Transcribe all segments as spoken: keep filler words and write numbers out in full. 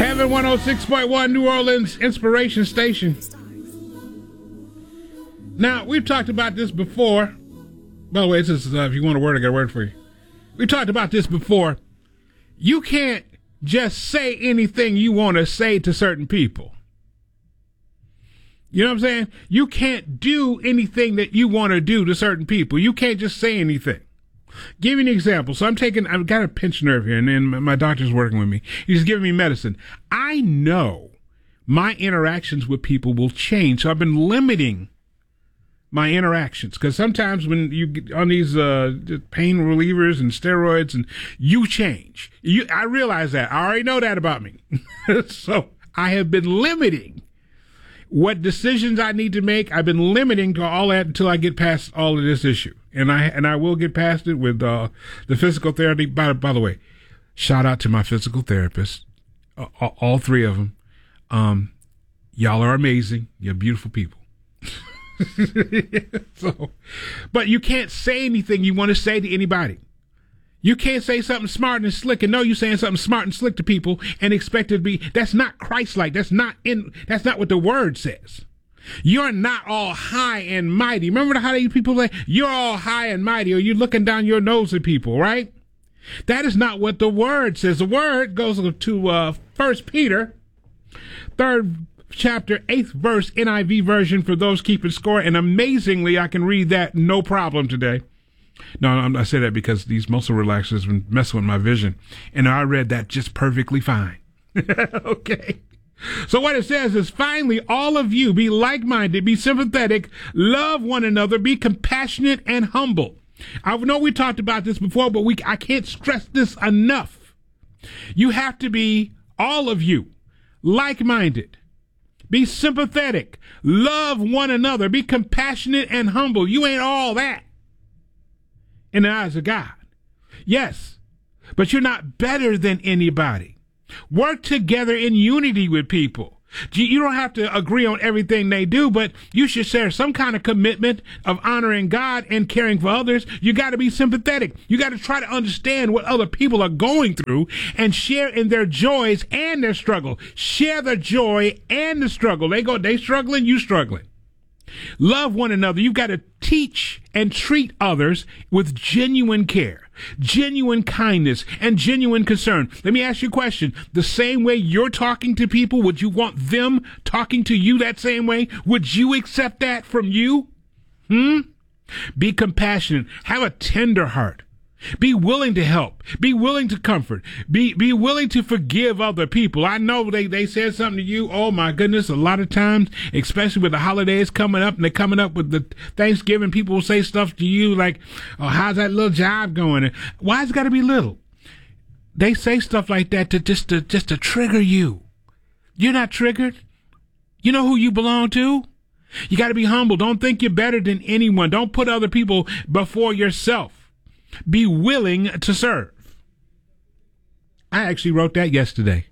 Heaven one oh six point one, New Orleans Inspiration Station. Now, we've talked about this before. By the way, this is, uh, if you want a word, I got a word for you. We talked about this before. You can't just say anything you want to say to certain people. You know what I'm saying? You can't do anything that you want to do to certain people. You can't just say anything. Give you an example. So I'm taking, I've got a pinched nerve here, and then my doctor's working with me. He's giving me medicine. I know my interactions with people will change, so I've been limiting my interactions, because sometimes when you get on these uh, pain relievers and steroids, and you change. You, I realize that. I already know that about me. So I have been limiting what decisions I need to make. I've been limiting to all that until I get past all of this issue. And I and I will get past it with uh, the physical therapy. By, by the way, shout out to my physical therapist, uh, all three of them. Um, y'all are amazing. You're beautiful people. So, but you can't say anything you want to say to anybody. You can't say something smart and slick and know you're saying something smart and slick to people and expect it to be. That's not Christ-like. That's not in. That's not what the word says. You're not all high and mighty. Remember how these people say you're all high and mighty, or you're looking down your nose at people, right? That is not what the word says. The word goes to uh, First Peter, third chapter, eighth verse, N I V version for those keeping score. And amazingly, I can read that no problem today. No, I say that because these muscle relaxers have been messing with my vision. And I read that just perfectly fine. Okay. So what it says is, finally, all of you be like-minded, be sympathetic, love one another, be compassionate and humble. I know we talked about this before, but we I can't stress this enough. You have to be, all of you, like-minded. Be sympathetic. Love one another. Be compassionate and humble. You ain't all that in the eyes of God. Yes, but you're not better than anybody. Work together in unity with people. You don't have to agree on everything they do, but you should share some kind of commitment of honoring God and caring for others. You got to be sympathetic. You got to try to understand what other people are going through and share in their joys and their struggle. Share the joy and the struggle. They go, they struggling, you struggling. Love one another. You've got to teach and treat others with genuine care, genuine kindness, and genuine concern. Let me ask you a question. The same way you're talking to people, would you want them talking to you that same way? Would you accept that from you? Hmm? Be compassionate. Have a tender heart. Be willing to help. Be willing to comfort. Be be willing to forgive other people. I know they, they said something to you. Oh, my goodness. A lot of times, especially with the holidays coming up and they're coming up with the Thanksgiving, people will say stuff to you like, oh, how's that little job going? Why has it got to be little? They say stuff like that to just to just to trigger you. You're not triggered. You know who you belong to? You got to be humble. Don't think you're better than anyone. Don't put other people before yourself. Be willing to serve. I actually wrote that yesterday.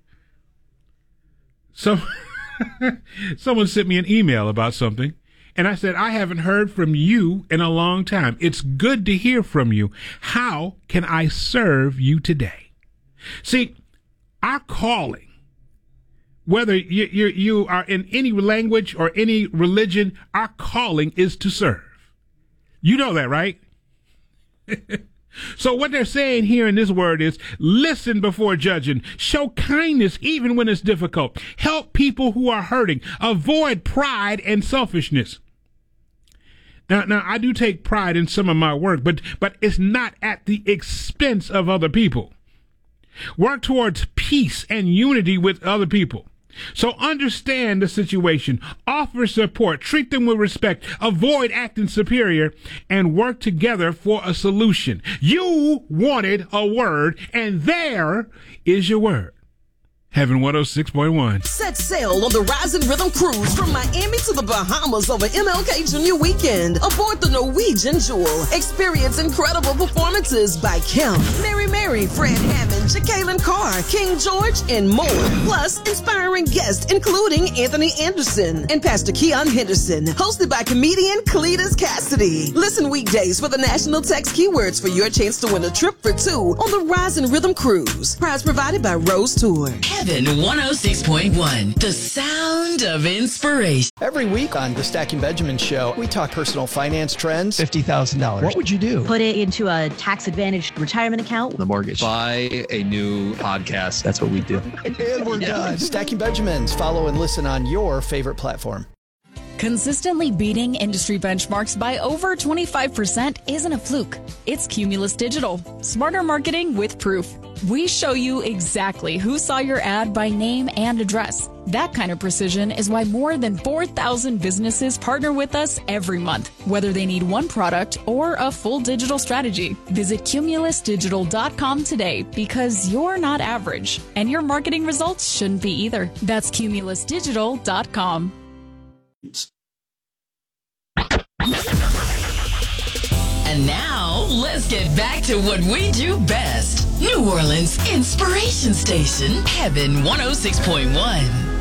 So someone sent me an email about something, and I said, I haven't heard from you in a long time. It's good to hear from you. How can I serve you today? See, our calling, whether you, you, you are in any language or any religion, our calling is to serve. You know that, right? So what they're saying here in this word is, listen before judging, show kindness even when it's difficult, help people who are hurting, avoid pride and selfishness. Now, now I do take pride in some of my work, but, but it's not at the expense of other people. Work towards peace and unity with other people. So understand the situation, offer support, treat them with respect, avoid acting superior, and work together for a solution. You wanted a word, and there is your word. Heaven one oh six point one. Set sail on the Rising Rhythm Cruise from Miami to the Bahamas over M L K Junior Weekend. Aboard the Norwegian Jewel. Experience incredible performances by Kim, Mary Mary, Perry, Fred Hammond, Jacqueline Carr, King George, and more. Plus, inspiring guests including Anthony Anderson and Pastor Keon Henderson, hosted by comedian Cletus Cassidy. Listen weekdays for the national text keywords for your chance to win a trip for two on the Rise and Rhythm Cruise. Prize provided by Rose Tour. Heaven one oh six point one, the sound of inspiration. Every week on the Stacking Benjamin Show, we talk personal finance trends. fifty thousand dollars. What would you do? Put it into a tax-advantaged retirement account. The mortgage. Buy a new podcast. That's what we do. And we're yeah. done. Stacking Benjamins. Follow and listen on your favorite platform. Consistently beating industry benchmarks by over twenty-five percent isn't a fluke. It's Cumulus Digital. Smarter marketing with proof. We show you exactly who saw your ad by name and address. That kind of precision is why more than four thousand businesses partner with us every month, whether they need one product or a full digital strategy. Visit cumulus digital dot com today because you're not average, and your marketing results shouldn't be either. That's cumulus digital dot com. And now, let's get back to what we do best. New Orleans Inspiration Station, Heaven one oh six point one.